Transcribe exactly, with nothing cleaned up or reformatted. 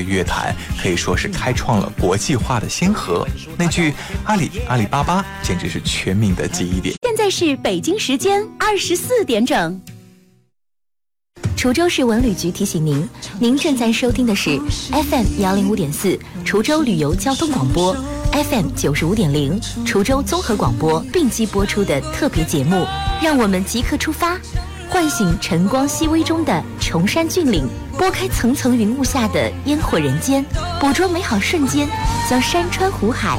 华语乐坛可以说是开创了国际化的先河。那句阿里阿里巴巴简直是全民的记忆点。 现在是北京时间二十四点整。滁州市文旅局提醒您，您正在收听的是 F M 幺零五点四滁州旅游交通广播 ，F M 九十五点零滁州综合广播并机播出的特别节目。让我们即刻出发，唤醒晨光熹微中的崇山峻岭，拨开层层云雾下的烟火人间，捕捉美好瞬间，将山川湖海